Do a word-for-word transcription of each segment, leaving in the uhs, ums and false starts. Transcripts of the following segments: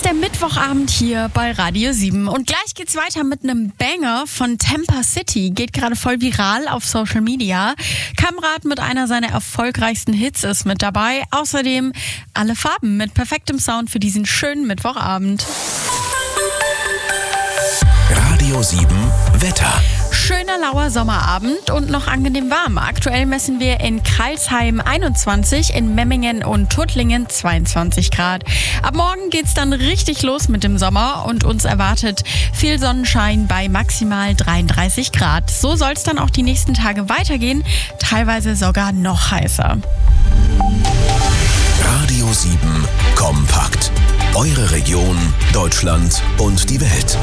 ist der Mittwochabend hier bei Radio sieben. Und gleich geht's weiter mit einem Banger von Temper City. Geht gerade voll viral auf Social Media. Kamrat mit einer seiner erfolgreichsten Hits ist mit dabei. Außerdem alle Farben mit perfektem Sound für diesen schönen Mittwochabend. Radio sieben Wetter. Schöner lauer Sommerabend und noch angenehm warm. Aktuell messen wir in Crailsheim einundzwanzig, in Memmingen und Tuttlingen zweiundzwanzig Grad. Ab morgen geht's dann richtig los mit dem Sommer und uns erwartet viel Sonnenschein bei maximal dreiunddreißig Grad. So soll's dann auch die nächsten Tage weitergehen, teilweise sogar noch heißer. Radio sieben Kompakt. Eure Region, Deutschland und die Welt.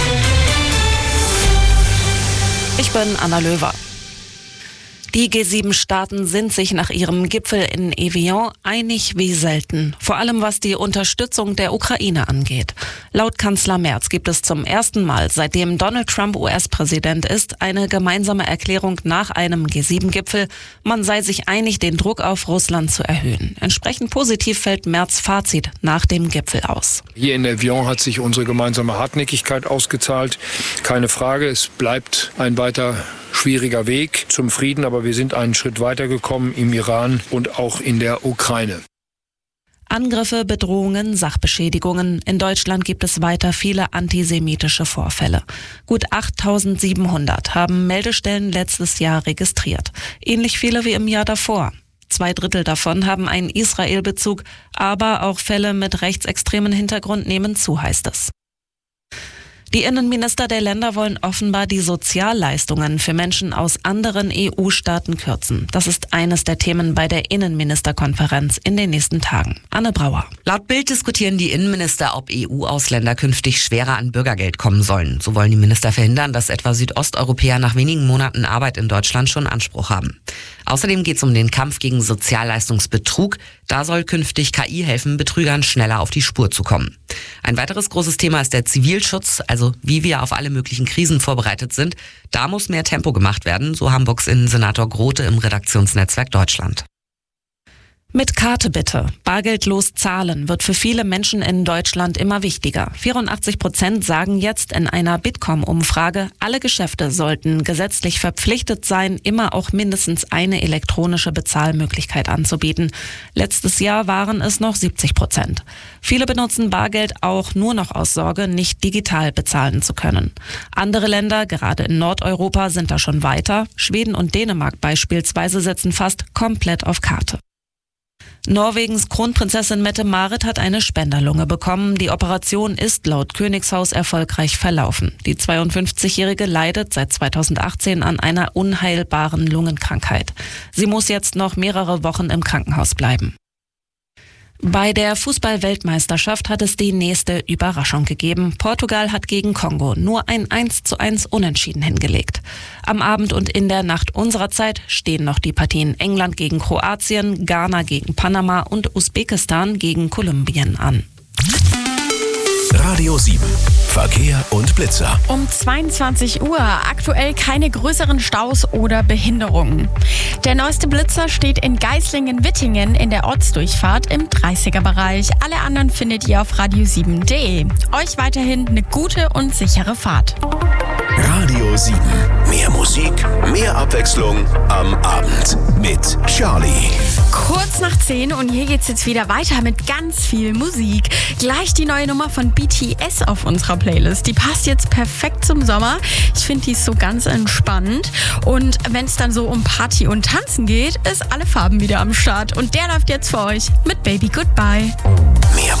Ich bin Anna Löwer. Die G sieben Staaten sind sich nach ihrem Gipfel in Evian einig wie selten, vor allem was die Unterstützung der Ukraine angeht. Laut Kanzler Merz gibt es zum ersten Mal, seitdem Donald Trump U S-Präsident ist, eine gemeinsame Erklärung nach einem G sieben Gipfel. Man sei sich einig, den Druck auf Russland zu erhöhen. Entsprechend positiv fällt Merz' Fazit nach dem Gipfel aus. Hier in Evian hat sich unsere gemeinsame Hartnäckigkeit ausgezahlt. Keine Frage, es bleibt ein weiter schwieriger Weg zum Frieden, aber wir sind einen Schritt weitergekommen im Iran und auch in der Ukraine. Angriffe, Bedrohungen, Sachbeschädigungen. In Deutschland gibt es weiter viele antisemitische Vorfälle. Gut achttausendsiebenhundert haben Meldestellen letztes Jahr registriert. Ähnlich viele wie im Jahr davor. Zwei Drittel davon haben einen Israel-Bezug, aber auch Fälle mit rechtsextremen Hintergrund nehmen zu, heißt es. Die Innenminister der Länder wollen offenbar die Sozialleistungen für Menschen aus anderen E U-Staaten kürzen. Das ist eines der Themen bei der Innenministerkonferenz in den nächsten Tagen. Anne Brauer. Laut Bild diskutieren die Innenminister, ob E U-Ausländer künftig schwerer an Bürgergeld kommen sollen. So wollen die Minister verhindern, dass etwa Südosteuropäer nach wenigen Monaten Arbeit in Deutschland schon Anspruch haben. Außerdem geht es um den Kampf gegen Sozialleistungsbetrug. Da soll künftig K I helfen, Betrügern schneller auf die Spur zu kommen. Ein weiteres großes Thema ist der Zivilschutz, also wie wir auf alle möglichen Krisen vorbereitet sind. Da muss mehr Tempo gemacht werden, so Hamburgs Innensenator Grote im Redaktionsnetzwerk Deutschland. Mit Karte bitte. Bargeldlos zahlen wird für viele Menschen in Deutschland immer wichtiger. vierundachtzig Prozent sagen jetzt in einer Bitkom-Umfrage, alle Geschäfte sollten gesetzlich verpflichtet sein, immer auch mindestens eine elektronische Bezahlmöglichkeit anzubieten. Letztes Jahr waren es noch siebzig Prozent. Viele benutzen Bargeld auch nur noch aus Sorge, nicht digital bezahlen zu können. Andere Länder, gerade in Nordeuropa, sind da schon weiter. Schweden und Dänemark beispielsweise setzen fast komplett auf Karte. Norwegens Kronprinzessin Mette-Marit hat eine Spenderlunge bekommen. Die Operation ist laut Königshaus erfolgreich verlaufen. Die zweiundfünfzigjährige leidet seit zweitausendachtzehn an einer unheilbaren Lungenkrankheit. Sie muss jetzt noch mehrere Wochen im Krankenhaus bleiben. Bei der Fußball-Weltmeisterschaft hat es die nächste Überraschung gegeben. Portugal hat gegen Kongo nur ein eins zu eins Unentschieden hingelegt. Am Abend und in der Nacht unserer Zeit stehen noch die Partien England gegen Kroatien, Ghana gegen Panama und Usbekistan gegen Kolumbien an. Radio sieben. Verkehr und Blitzer. Um zweiundzwanzig Uhr. Aktuell keine größeren Staus oder Behinderungen. Der neueste Blitzer steht in Geislingen-Wittingen in der Ortsdurchfahrt im dreißiger-Bereich. Alle anderen findet ihr auf radio sieben punkt de. Euch weiterhin eine gute und sichere Fahrt. Radio sieben. Mehr Musik, mehr Abwechslung am Abend mit Charlie. Kurz nach zehn und hier geht's jetzt wieder weiter mit ganz viel Musik. Gleich die neue Nummer von B T S auf unserer Playlist. Die passt jetzt perfekt zum Sommer. Ich finde, die ist so ganz entspannt. Und wenn es dann so um Party und Tanzen geht, ist alle Farben wieder am Start. Und der läuft jetzt für euch mit Baby Goodbye. Mehr